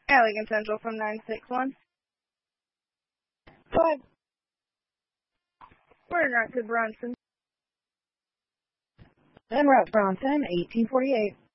Allegan Central from 961. 5. We're en route to Bronson. En route Bronson, 1848.